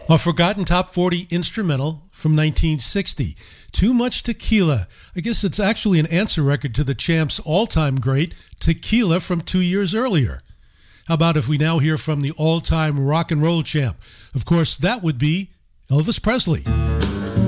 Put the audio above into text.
A forgotten top 40 instrumental from 1960. Too Much Tequila. I guess it's actually an answer record to the Champs' all-time great, Tequila, from 2 years earlier. How about if we now hear from the all-time rock and roll champ? Of course, that would be Elvis Presley.